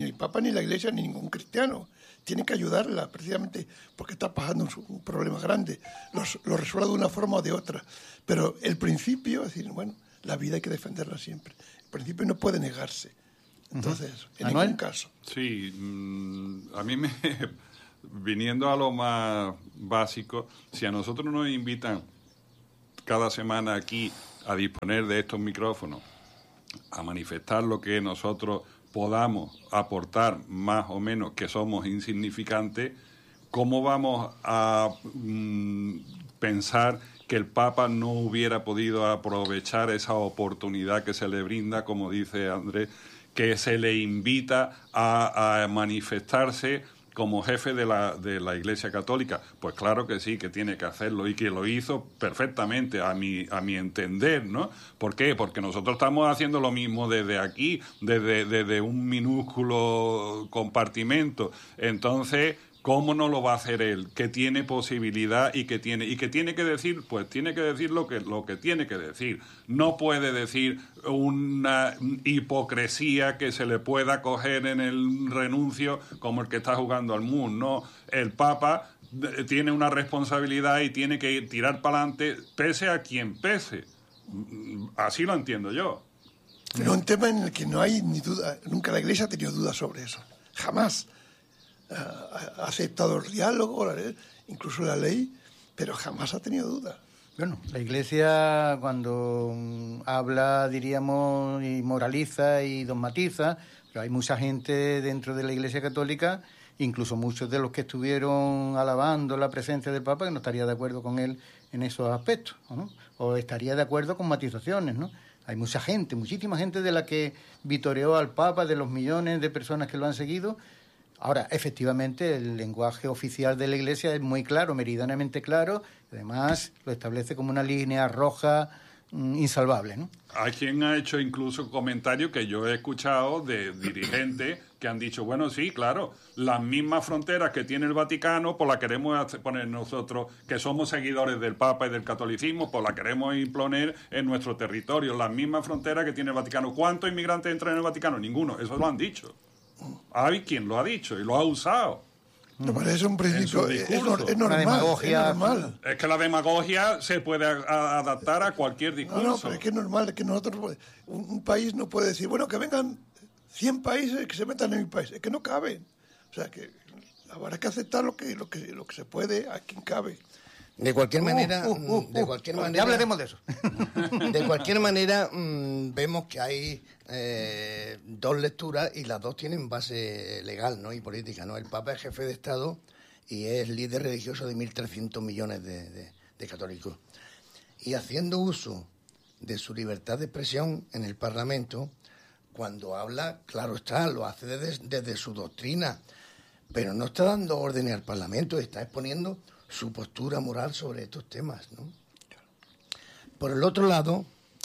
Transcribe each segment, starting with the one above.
ni el Papa, ni la Iglesia, ni ningún cristiano. Tiene que ayudarla, precisamente porque está pasando un problema grande. Lo resuelve de una forma o de otra. Pero el principio, es decir, bueno, la vida hay que defenderla siempre. El principio no puede negarse. Entonces, en ningún caso. Sí, a mí viniendo a lo más básico, si a nosotros nos invitan cada semana aquí a disponer de estos micrófonos, a manifestar lo que nosotros podamos aportar más o menos, que somos insignificantes, ¿cómo vamos a pensar que el Papa no hubiera podido aprovechar esa oportunidad que se le brinda, como dice Andrés, que se le invita a manifestarse como jefe de la Iglesia Católica? Pues claro que sí, que tiene que hacerlo, y que lo hizo perfectamente, a mi entender, ¿no? ¿Por qué? Porque nosotros estamos haciendo lo mismo desde aquí, desde un minúsculo compartimento. Entonces, ¿cómo no lo va a hacer él? Que tiene posibilidad y que tiene que decir, pues tiene que decir lo que tiene que decir. No puede decir una hipocresía que se le pueda coger en el renuncio como el que está jugando al Moon, ¿no? El Papa tiene una responsabilidad y tiene que tirar para adelante, pese a quien pese. Así lo entiendo yo. Pero un tema en el que no hay ni duda, nunca la Iglesia ha tenido dudas sobre eso. Jamás. Ha aceptado el diálogo, incluso la ley, pero jamás ha tenido duda. Bueno, la Iglesia cuando habla, diríamos, y moraliza y dogmatiza, pero hay mucha gente dentro de la Iglesia Católica, incluso muchos de los que estuvieron alabando la presencia del Papa, que no estaría de acuerdo con él en esos aspectos, ¿no? O estaría de acuerdo con matizaciones, ¿no? Hay mucha gente, muchísima gente de la que vitoreó al Papa, de los millones de personas que lo han seguido. Ahora, efectivamente, el lenguaje oficial de la Iglesia es muy claro, meridianamente claro, y además lo establece como una línea roja insalvable, ¿no? Hay quien ha hecho incluso comentarios que yo he escuchado de dirigentes que han dicho, bueno, sí, claro, las mismas fronteras que tiene el Vaticano, pues las queremos poner nosotros, que somos seguidores del Papa y del catolicismo, pues las queremos imponer en nuestro territorio, las mismas fronteras que tiene el Vaticano. ¿Cuántos inmigrantes entran en el Vaticano? Ninguno, eso lo han dicho. Hay quien lo ha dicho y lo ha usado. Me parece un principio, es normal, demagogia, es normal. Es que la demagogia se puede adaptar a cualquier discurso. No, pero es que es normal, que nosotros, un país no puede decir, bueno, que vengan 100 países que se metan en mi país, es que no caben. O sea, que habrá que aceptar lo que se puede a quien cabe. De cualquier manera, ya hablaremos de eso. De cualquier manera, vemos que hay dos lecturas y las dos tienen base legal, ¿no? Y política, ¿no? El Papa es jefe de Estado y es líder religioso de 1.300 millones de católicos. Y haciendo uso de su libertad de expresión en el Parlamento, cuando habla, claro está, lo hace desde su doctrina, pero no está dando órdenes al Parlamento, está exponiendo su postura moral sobre estos temas, ¿no? Por el otro lado,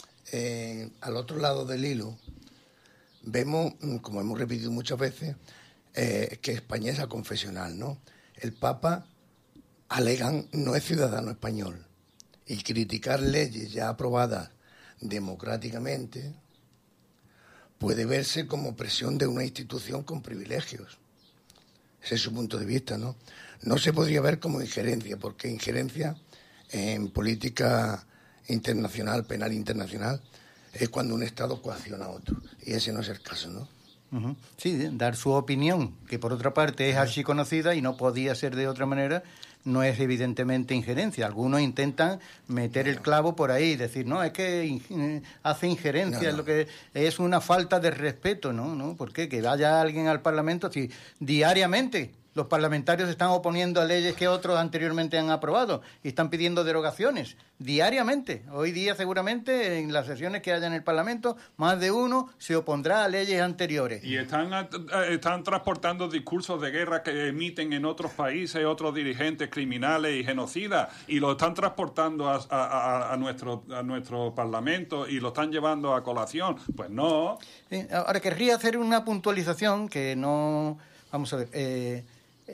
al otro lado del hilo, vemos, como hemos repetido muchas veces, que España es aconfesional, ¿no? El Papa, alegan, no es ciudadano español, y criticar leyes ya aprobadas democráticamente puede verse como presión de una institución con privilegios. Ese es su punto de vista, ¿no? No se podría ver como injerencia, porque injerencia en política internacional, penal internacional, es cuando un Estado coacciona a otro. Y ese no es el caso, ¿no? Uh-huh. Sí, dar su opinión, que por otra parte es archiconocida y no podía ser de otra manera, no es evidentemente injerencia. Algunos intentan meter el clavo por ahí y decir, no, es que hace injerencia, es lo que es una falta de respeto, ¿no? ¿Por qué? Que vaya alguien al Parlamento, si diariamente los parlamentarios se están oponiendo a leyes que otros anteriormente han aprobado y están pidiendo derogaciones diariamente. Hoy día seguramente en las sesiones que haya en el Parlamento más de uno se opondrá a leyes anteriores. Y están transportando discursos de guerra que emiten en otros países otros dirigentes criminales y genocidas y lo están transportando a nuestro Parlamento y lo están llevando a colación. Pues no. Ahora querría hacer una puntualización que no... Vamos a ver...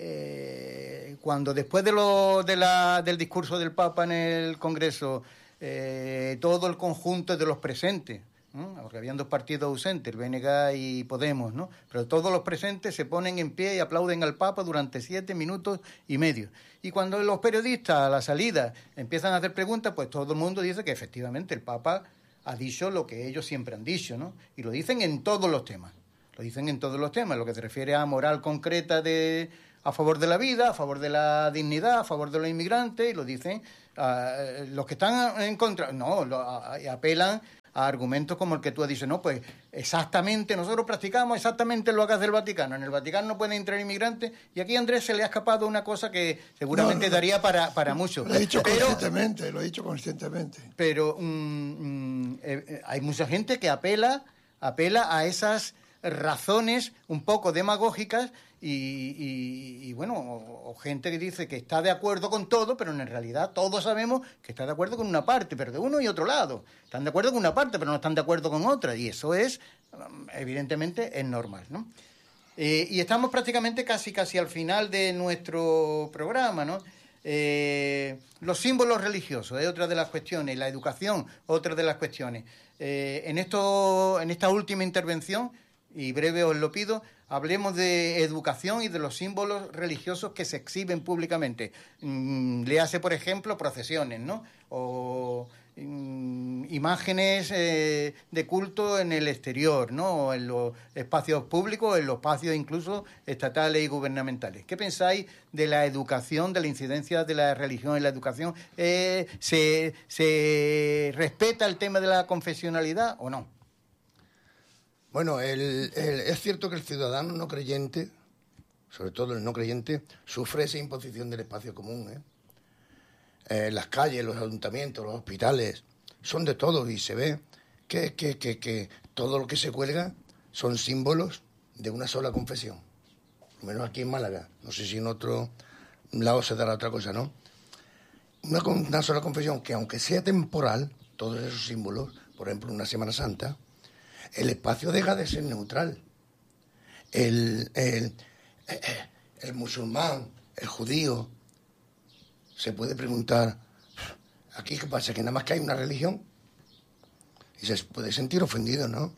cuando después del discurso del Papa en el Congreso, todo el conjunto de los presentes porque habían dos partidos ausentes, el BNG y Podemos, ¿no? Pero todos los presentes se ponen en pie y aplauden al Papa durante 7 minutos y medio. Y cuando los periodistas a la salida empiezan a hacer preguntas, pues todo el mundo dice que efectivamente el Papa ha dicho lo que ellos siempre han dicho, ¿no? Y lo dicen en todos los temas. Lo dicen en todos los temas, lo que se refiere a moral concreta a favor de la vida, a favor de la dignidad, a favor de los inmigrantes, y lo dicen los que están en contra, apelan a argumentos como el que tú has dicho, no, pues exactamente, nosotros practicamos exactamente lo que hace el Vaticano. En el Vaticano no pueden entrar inmigrantes, y aquí a Andrés se le ha escapado una cosa que seguramente daría para mucho. Lo he dicho conscientemente. Pero hay mucha gente que apela a esas razones un poco demagógicas y bueno, o gente que dice que está de acuerdo con todo, pero en realidad todos sabemos que está de acuerdo con una parte, pero de uno y otro lado. Están de acuerdo con una parte, pero no están de acuerdo con otra, y eso es, evidentemente, es normal, ¿no? Y estamos prácticamente casi al final de nuestro programa, ¿no? Los símbolos religiosos es otra de las cuestiones, la educación, otra de las cuestiones. En esta última intervención, y breve os lo pido, hablemos de educación y de los símbolos religiosos que se exhiben públicamente. Le hace, por ejemplo, procesiones, ¿no? O imágenes de culto en el exterior, ¿no? O en los espacios públicos, en los espacios incluso estatales y gubernamentales. ¿Qué pensáis de la educación, de la incidencia de la religión en la educación? ¿Se respeta el tema de la confesionalidad o no? Bueno, es cierto que el ciudadano no creyente, sobre todo el no creyente, sufre esa imposición del espacio común, las calles, los ayuntamientos, los hospitales, son de todo, y se ve que todo lo que se cuelga son símbolos de una sola confesión. Al menos aquí en Málaga. No sé si en otro lado se dará otra cosa, ¿no? Una sola confesión que, aunque sea temporal, todos esos símbolos, por ejemplo, una Semana Santa, el espacio deja de ser neutral. El musulmán, el judío, se puede preguntar, ¿aquí qué pasa? ¿Que nada más que hay una religión? Y se puede sentir ofendido, ¿no?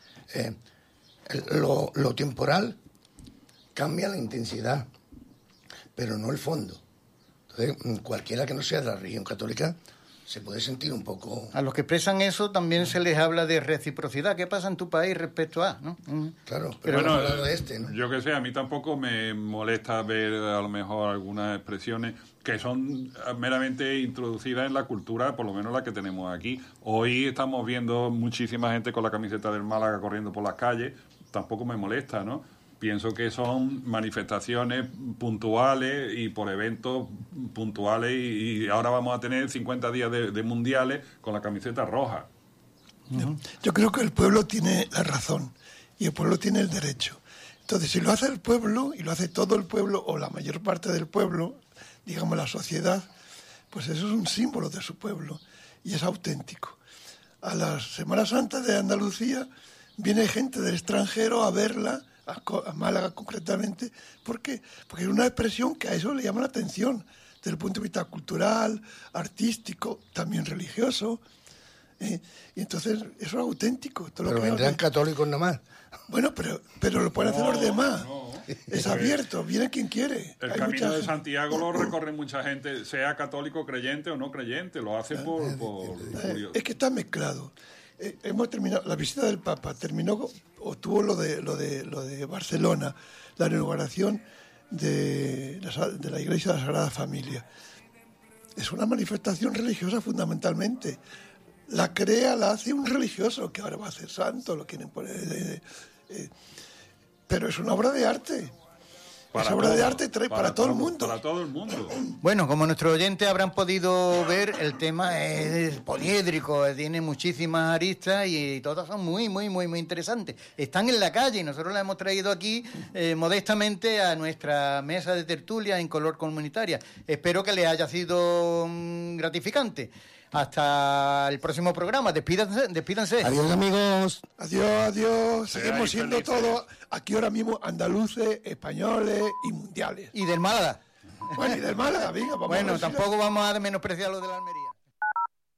Lo temporal cambia la intensidad, pero no el fondo. Entonces, cualquiera que no sea de la religión católica se puede sentir un poco... A los que expresan eso también se les habla de reciprocidad. ¿Qué pasa en tu país respecto a...? ¿no? Claro, pero bueno, ¿no? Yo que sé, a mí tampoco me molesta ver a lo mejor algunas expresiones que son meramente introducidas en la cultura, por lo menos la que tenemos aquí. Hoy estamos viendo muchísima gente con la camiseta del Málaga corriendo por las calles, tampoco me molesta, ¿no? Pienso que son manifestaciones puntuales y por eventos puntuales, y ahora vamos a tener 50 días de mundiales con la camiseta roja. Yo creo que el pueblo tiene la razón y el pueblo tiene el derecho. Entonces, si lo hace el pueblo, y lo hace todo el pueblo o la mayor parte del pueblo, digamos la sociedad, pues eso es un símbolo de su pueblo y es auténtico. A las Semanas Santas de Andalucía viene gente del extranjero a verla, a Málaga concretamente. ¿Por qué? Porque es una expresión que a eso le llama la atención, desde el punto de vista cultural, artístico, también religioso. Y entonces eso es auténtico. Todo pero vendrán católicos nomás. Bueno, pero lo pueden hacer los demás. No. Es abierto, viene quien quiere. El Camino de Santiago lo recorre mucha gente, sea católico, creyente o no creyente, lo hace por es que está mezclado. Hemos terminado, la visita del Papa terminó, o tuvo lo de Barcelona, la inauguración de la Iglesia de la Sagrada Familia. Es una manifestación religiosa fundamentalmente. La hace un religioso que ahora va a ser santo, lo quieren poner. Pero es una obra de arte. Esa obra de arte trae para todo el mundo. Para todo el mundo. Bueno, como nuestros oyentes habrán podido ver, el tema es poliédrico, tiene muchísimas aristas y todas son muy, muy, muy, muy interesantes. Están en la calle y nosotros las hemos traído aquí modestamente a nuestra mesa de tertulia en color comunitaria. Espero que les haya sido gratificante. Hasta el próximo programa. Despídanse. Adiós, amigos. Adiós. Seguimos siendo felices. todos aquí ahora mismo andaluces, españoles y mundiales. Y del Málaga. Bueno, y del Málaga, venga, vamos a Bueno, ver si tampoco vamos a menospreciar lo de la Almería.